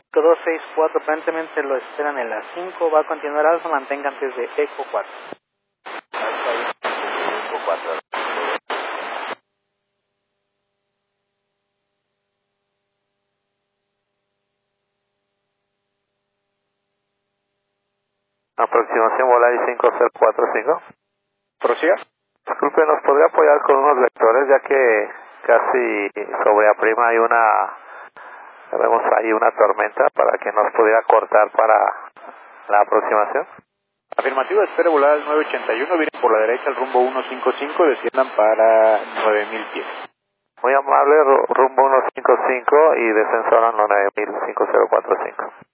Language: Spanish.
264, aparentemente lo esperan en la 5, va a continuar alfa, mantenga antes de Eco 4. Alfa Eco 4. Aproximación Volaris 5045. ¿Prosiga? Disculpe, ¿nos podría apoyar con unos lectores ya que casi sobre Aprima hay vemos ahí una tormenta para que nos pudiera cortar para la aproximación? Afirmativo, espere volar al 981, vienen por la derecha al rumbo 155, desciendan para 9000 pies. Muy amable, rumbo 155 y descenso a 9000, 5045.